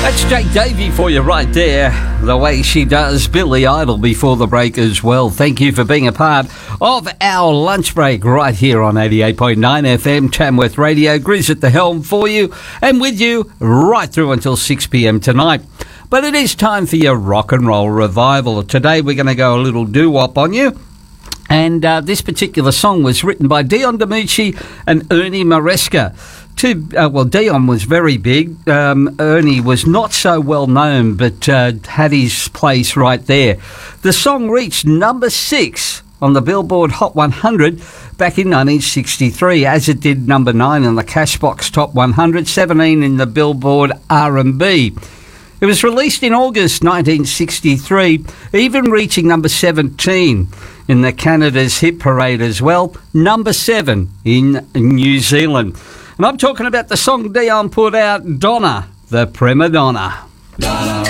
That's Jake Davey for you right there. The way she does. Billy Idol before the break as well. Thank you for being a part of our lunch break right here on 88.9 FM Tamworth Radio. Grizz at the helm for you and with you right through until 6 p.m. tonight. But it is time for your rock and roll revival. Today we're going to go a little doo-wop on you. And this particular song was written by Dion DiMucci and Ernie Maresca. Dion was very big. Ernie was not so well known, but had his place right there. The song reached number 6 on the Billboard Hot 100 back in 1963, as it did number 9 on the Cashbox Top 100, 17 in the Billboard R&B. It was released in August 1963, even reaching number 17 in the Canada's Hit Parade as well, number 7 in New Zealand. And I'm talking about the song Dion put out, Donna, the Prima Donna.